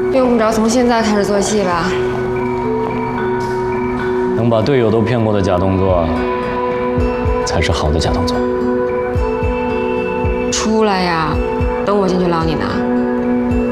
用不着从现在开始做戏吧？ 能把队友都骗过的假动作，才是好的假动作。 出来呀，等我进去捞你呢。